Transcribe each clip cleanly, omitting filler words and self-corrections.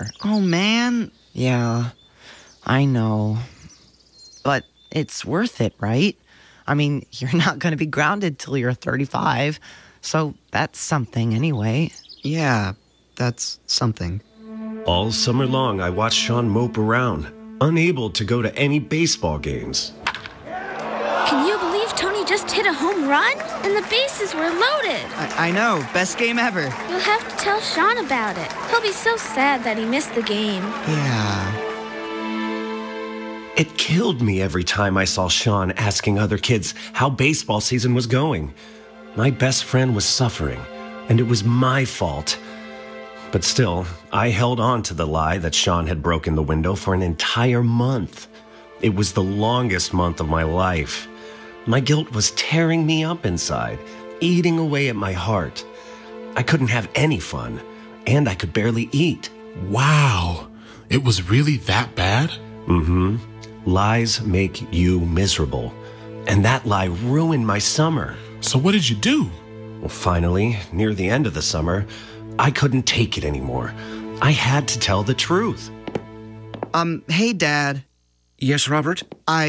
summer. Oh, man. Yeah, I know. But it's worth it, right? I mean, you're not going to be grounded till you're 35, so that's something anyway. Yeah, that's something. All summer long, I watched Sean mope around, unable to go to any baseball games. Can you believe Tony just hit a home run? And the bases were loaded. I know. Best game ever. You'll have to tell Sean about it. He'll be so sad that he missed the game. Yeah. It killed me every time I saw Sean asking other kids how baseball season was going. My best friend was suffering, and it was my fault. But still, I held on to the lie that Sean had broken the window for an entire month. It was the longest month of my life. My guilt was tearing me up inside, eating away at my heart. I couldn't have any fun, and I could barely eat. Wow. It was really that bad? Mm-hmm. Lies make you miserable. And that lie ruined my summer. So what did you do? Well, finally, near the end of the summer, I couldn't take it anymore. I had to tell the truth. Hey, Dad. Yes, Robert?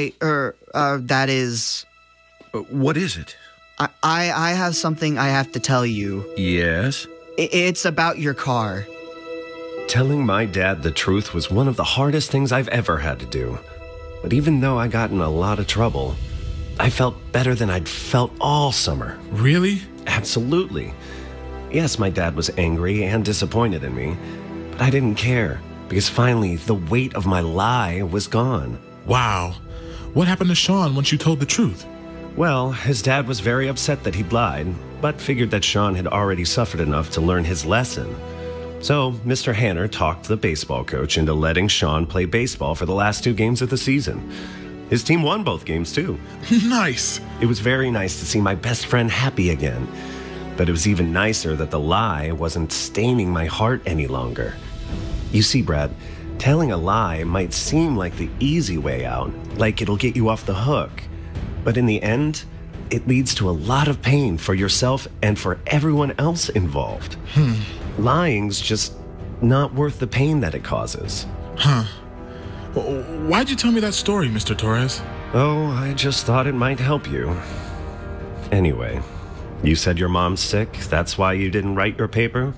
That is... What is it? I have something I have to tell you. Yes? It's about your car. Telling my dad the truth was one of the hardest things I've ever had to do. But even though I got in a lot of trouble, I felt better than I'd felt all summer. Really? Absolutely. Yes, my dad was angry and disappointed in me, but I didn't care because finally the weight of my lie was gone. Wow. What happened to Sean once you told the truth? Well, his dad was very upset that he'd lied, but figured that Sean had already suffered enough to learn his lesson. So, Mr. Hanner talked the baseball coach into letting Sean play baseball for the last 2 games of the season. His team won both games, too. Nice. It was very nice to see my best friend happy again. But it was even nicer that the lie wasn't staining my heart any longer. You see, Brad, telling a lie might seem like the easy way out, like it'll get you off the hook. But in the end, it leads to a lot of pain for yourself and for everyone else involved. Lying's just not worth the pain that it causes. Huh. Why'd you tell me that story, Mr. Torres? Oh, I just thought it might help you. Anyway, you said your mom's sick? That's why you didn't write your paper?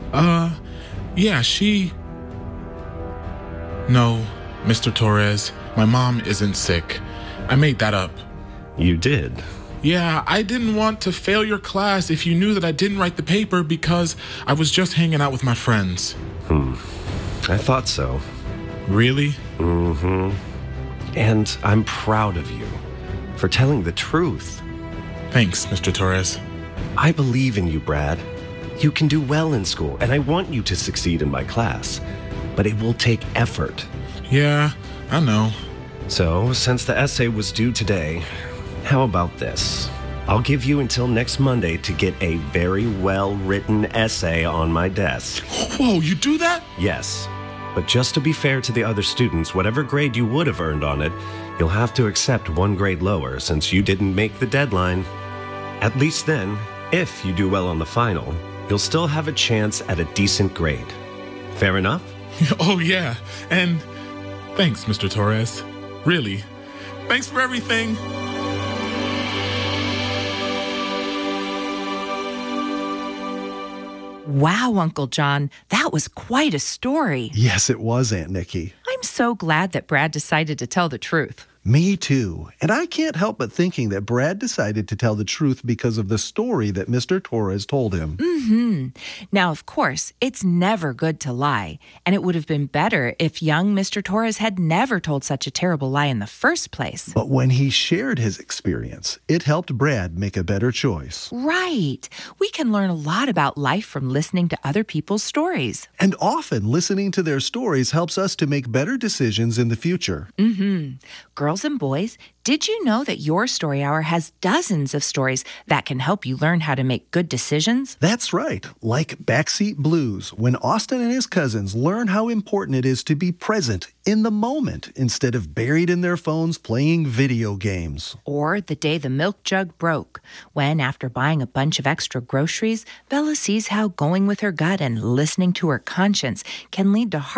Yeah, No, Mr. Torres, my mom isn't sick. I made that up. You did? Yeah, I didn't want to fail your class if you knew that I didn't write the paper because I was just hanging out with my friends. I thought so. Really? Mm-hmm. And I'm proud of you for telling the truth. Thanks, Mr. Torres. I believe in you, Brad. You can do well in school, and I want you to succeed in my class. But it will take effort. Yeah, I know. So, since the essay was due today, how about this? I'll give you until next Monday to get a very well-written essay on my desk. Whoa, you do that? Yes. But just to be fair to the other students, whatever grade you would have earned on it, you'll have to accept 1 grade lower since you didn't make the deadline. At least then, if you do well on the final, you'll still have a chance at a decent grade. Fair enough? Oh, yeah. And thanks, Mr. Torres. Really. Thanks for everything. Wow, Uncle John, that was quite a story. Yes, it was, Aunt Nikki. I'm so glad that Brad decided to tell the truth. Me too. And I can't help but thinking that Brad decided to tell the truth because of the story that Mr. Torres told him. Now, of course, it's never good to lie, and it would have been better if young Mr. Torres had never told such a terrible lie in the first place. But when he shared his experience, it helped Brad make a better choice. Right. We can learn a lot about life from listening to other people's stories. And often listening to their stories helps us to make better decisions in the future. Girls and boys, did you know that your Story Hour has dozens of stories that can help you learn how to make good decisions? That's right, like Backseat Blues, when Austin and his cousins learn how important it is to be present in the moment instead of buried in their phones playing video games. Or The Day the Milk Jug Broke, when after buying a bunch of extra groceries, Bella sees how going with her gut and listening to her conscience can lead to